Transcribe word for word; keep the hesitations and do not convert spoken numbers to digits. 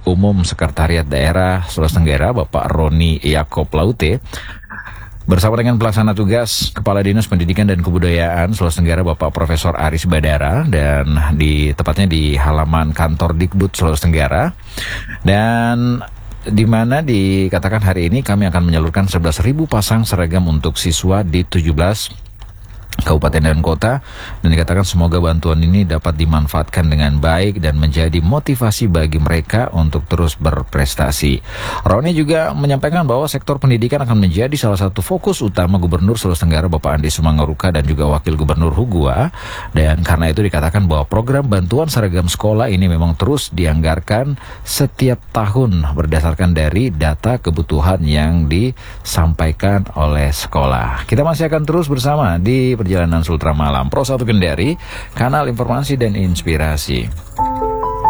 Umum Sekretariat Daerah Sulawesi Tenggara, Bapak Roni Yaakob Laute, bersama dengan pelaksana tugas Kepala Dinas Pendidikan dan Kebudayaan Sulawesi Tenggara, Bapak Profesor Aris Badara, dan di tepatnya di halaman kantor Dikbud Sulawesi Tenggara, dan di mana dikatakan hari ini kami akan menyalurkan sebelas ribu pasang seragam untuk siswa di tujuh belas kabupaten dan kota, dan dikatakan semoga bantuan ini dapat dimanfaatkan dengan baik dan menjadi motivasi bagi mereka untuk terus berprestasi. Roni juga menyampaikan bahwa sektor pendidikan akan menjadi salah satu fokus utama Gubernur Sulawesi Tenggara Bapak Andi Sumanggaruka dan juga Wakil Gubernur Hugua, dan karena itu dikatakan bahwa program bantuan seragam sekolah ini memang terus dianggarkan setiap tahun berdasarkan dari data kebutuhan yang disampaikan oleh sekolah. Kita masih akan terus bersama di Perjalanan Sultra Malam Pro satu Kendari, kanal informasi dan inspirasi.